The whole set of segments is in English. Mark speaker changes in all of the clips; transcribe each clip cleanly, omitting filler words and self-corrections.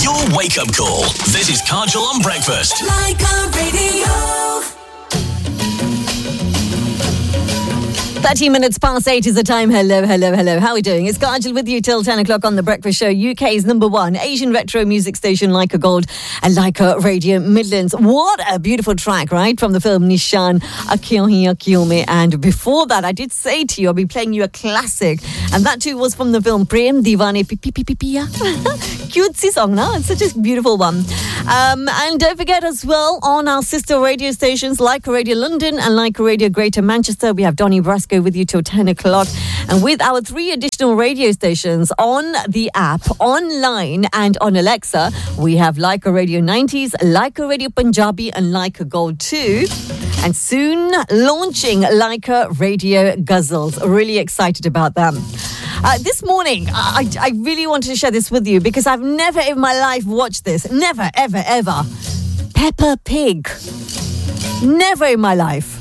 Speaker 1: Your wake-up call. This is Kajal on Breakfast.
Speaker 2: Like a radio.
Speaker 3: 13 minutes past 8 is the time. Hello. How are we doing? It's Kajal with you till 10 o'clock on The Breakfast Show, UK's number one Asian retro music station, Leica Gold and Leica Radio Midlands. What a beautiful track, right? From the film Nishan, Akhiyon Hi Akhiyon Mein. And before that, I did say to you, I'll be playing you a classic. And that too was from the film Prem Deewane Piya. Cutesy song, no? It's such a beautiful one. And don't forget as well, on our sister radio stations, Leica Radio London and Leica Radio Greater Manchester, we have Donny Brasco with you till 10 o'clock. And with our 3 additional radio stations on the app, online and on Alexa, we have Leica Radio 90s, Leica Radio Punjabi and Leica Gold 2. And soon launching Leica Radio Ghazals. Really excited about them. This morning, I really wanted to share this with you because I've never in my life watched this. Never, ever. Peppa Pig. Never in my life.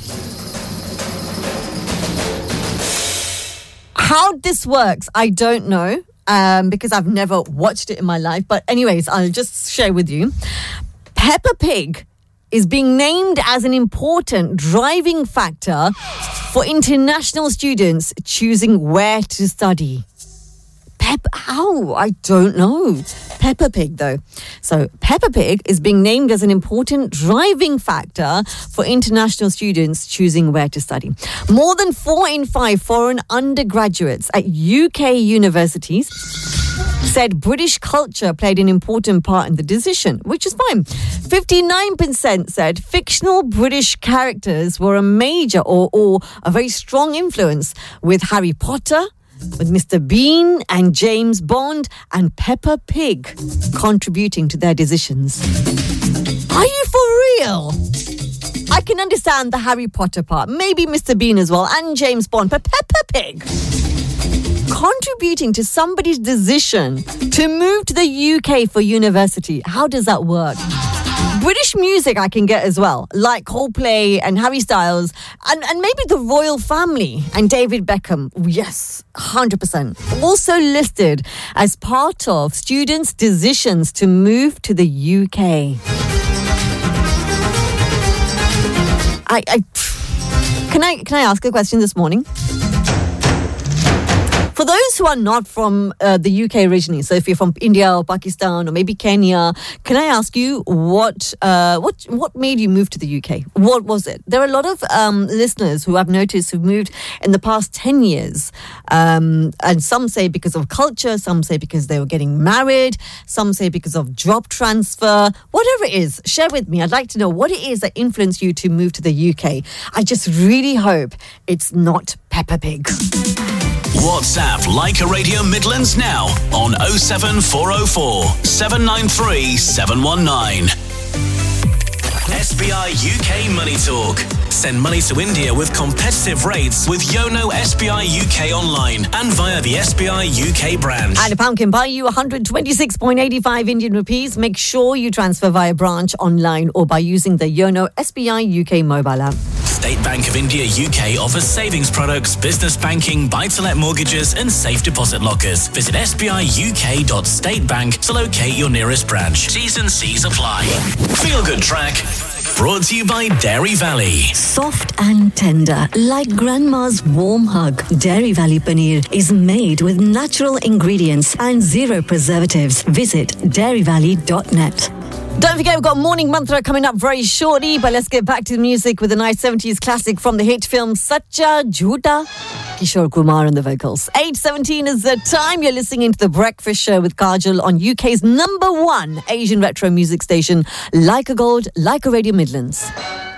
Speaker 3: How this works, I don't know, because I've never watched it in my life. But anyways, I'll just share with you. Peppa Pig is being named as an important driving factor for international students choosing where to study. How? I don't know. Peppa Pig, though. So, Peppa Pig is being named as an important driving factor for international students choosing where to study. More than 4 in 5 foreign undergraduates at UK universities said British culture played an important part in the decision, which is fine. 59% said fictional British characters were a major or a very strong influence, with Harry Potter, with Mr. Bean and James Bond and Peppa Pig contributing to their decisions. Are you for real? I can understand the Harry Potter part, maybe Mr. Bean as well, and James Bond, but Peppa Pig contributing to somebody's decision to move to the UK for university. How does that work? British music I can get as well, like Coldplay and Harry Styles, and maybe the royal family and David Beckham. Yes, 100%. Also listed as part of students' decisions to move to the UK. Can I ask a question this morning? For those who are not from the UK originally, so if you're from India or Pakistan or maybe Kenya, can I ask you what made you move to the UK? What was it? There are a lot of listeners who I've noticed who've moved in the past 10 years. And some say because of culture, some say because they were getting married, some say because of job transfer. Whatever it is, share with me. I'd like to know what it is that influenced you to move to the UK. I just really hope it's not Peppa Pig.
Speaker 1: WhatsApp Leica Radio Midlands now on 07404 793 719. SBI UK Money Talk. Send money to India with competitive rates with Yono SBI UK online and via the SBI UK branch.
Speaker 3: And a pound can buy you 126.85 Indian rupees. Make sure you transfer via branch, online or by using the Yono SBI UK mobile app.
Speaker 1: State Bank of India UK offers savings products, business banking, buy-to-let mortgages and safe deposit lockers. Visit sbiuk.statebank to locate your nearest branch. T's and C's apply. Feel Good Track. Brought to you by Dairy Valley.
Speaker 4: Soft and tender, like grandma's warm hug. Dairy Valley Paneer is made with natural ingredients and 0 preservatives. Visit dairyvalley.net.
Speaker 3: Don't forget, we've got Morning Mantra coming up very shortly, but let's get back to the music with a nice 70s classic from the hit film Sacha Jhoota. Kishore Kumar on the vocals. 8:17 is the time. You're listening to The Breakfast Show with Kajal on UK's number one Asian retro music station, Leica Gold, Leica Radio Midlands.